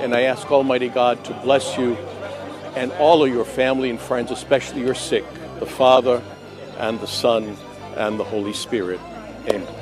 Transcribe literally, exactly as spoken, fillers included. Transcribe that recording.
and I ask Almighty God to bless you and all of your family and friends, especially your sick, the Father and the Son and the Holy Spirit. Amen.